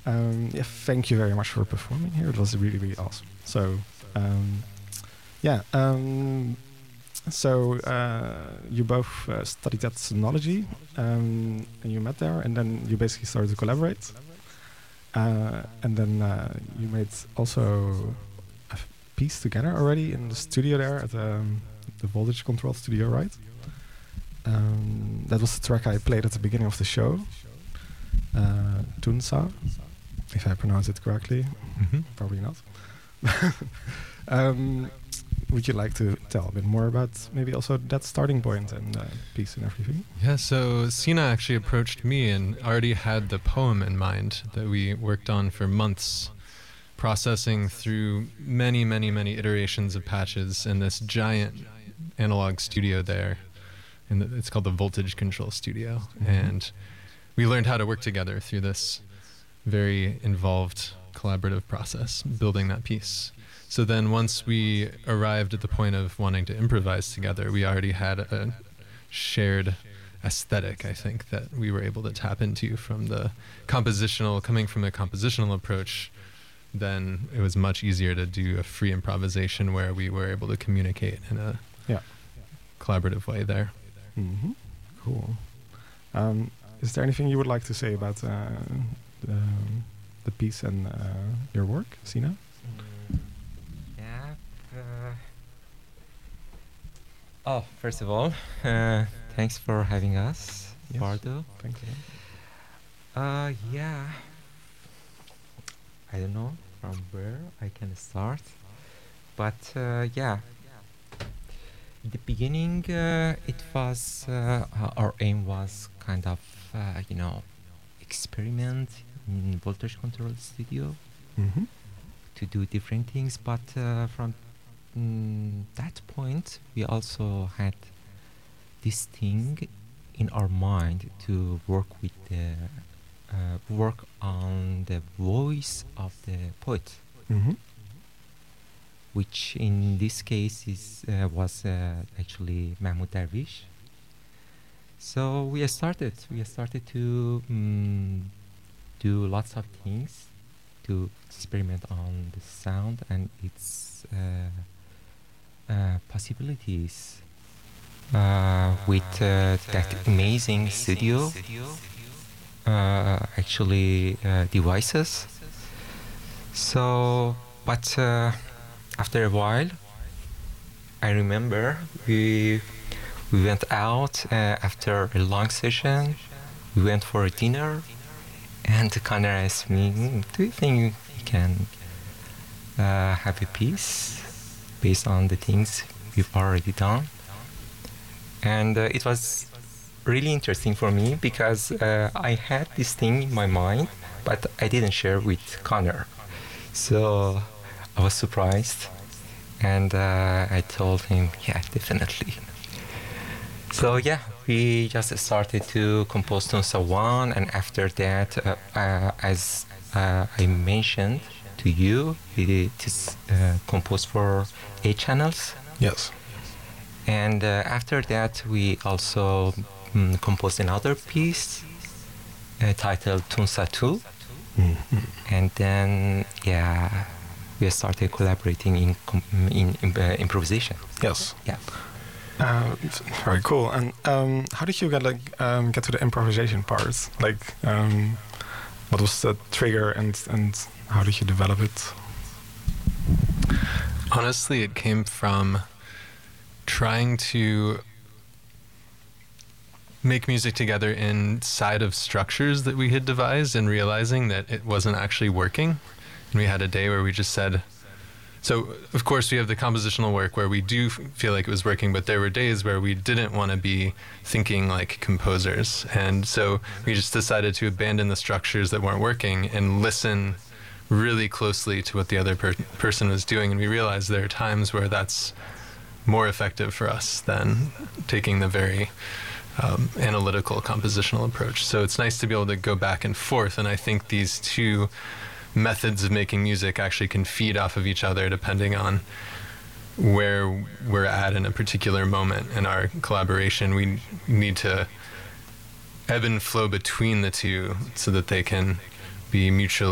Yeah, thank you very much for performing here. It was really, really awesome. So, yeah. So you both studied at Synology, and you met there, and then you basically started to collaborate. And then you made also a piece together already in the studio there at the Voltage Control studio, right? That was the track I played at the beginning of the show, Tunsa, if I pronounce it correctly. Probably not. Would you like to tell a bit more about maybe also that starting point and piece and everything? Yeah, so Sina actually approached me and already had the poem in mind that we worked on for months, processing through many, many, many iterations of patches in this giant analog studio there. And it's called the Voltage Control Studio. And we learned how to work together through this very involved collaborative process, building that piece. So then once we arrived at the point of wanting to improvise together, we already had a shared aesthetic, I think, that we were able to tap into from the compositional, coming from a compositional approach. Then it was much easier to do a free improvisation where we were able to communicate in a collaborative way there. Cool. Is there anything you would like to say about the piece and your work, Sina? First of all, thanks for having us, Bardo. Thank you. Yeah. I don't know from where I can start, but yeah. In the beginning, it was our aim was kind of experiment in Voltage Control Studio to do different things, but from that point we also had this thing in our mind to work with the work on the voice of the poet, which in this case was actually Mahmoud Darwish. So we started to do lots of things to experiment on the sound and its possibilities with that amazing studio devices. So, but after a while, I remember we went out after a long session. We went for a dinner, and Connor asked me, "Do you think you can have a piece based on the things we've already done?" And it was really interesting for me because I had this thing in my mind, but I didn't share with Connor. So I was surprised, and I told him, yeah, definitely. So yeah, we just started to compose Tunsa 1, and after that, as I mentioned to you, it is composed for 8 channels. Yes. And after that, we also composed another piece titled Tunsa 2. And then, yeah, we started collaborating in improvisation. Yes. Yeah. Very cool. And how did you get to the improvisation part? What was the trigger, and how did you develop it? Honestly, it came from trying to make music together inside of structures that we had devised and realizing that it wasn't actually working. And we had a day where we just said, so of course we have the compositional work where we do feel like it was working, but there were days where we didn't want to be thinking like composers. And so we just decided to abandon the structures that weren't working and listen really closely to what the other person was doing. And we realized there are times where that's more effective for us than taking the very analytical compositional approach. So it's nice to be able to go back and forth, and I think these two methods of making music actually can feed off of each other depending on where we're at in a particular moment in our collaboration. We need to ebb and flow between the two so that they can be mutually